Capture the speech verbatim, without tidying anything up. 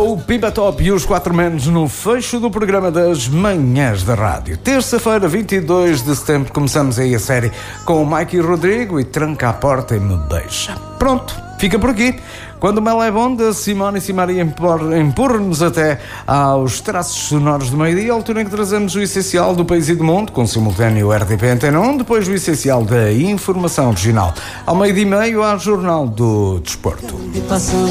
Com o Pimba Top e os Quatro Menos no fecho do programa das Manhãs da Rádio. Terça-feira, vinte e dois de setembro, começamos aí a série com o Mike e Rodrigo e Tranca a Porta e Me Beija. Pronto, fica por aqui. Quando o mel é bom, da Simone e Simaria empurra-nos até aos traços sonoros do meio-dia, a altura em que trazemos o essencial do país e do mundo, com simultâneo R T P Antena um, depois o essencial da informação regional. Ao meio-dia e meio, há Jornal do Desporto.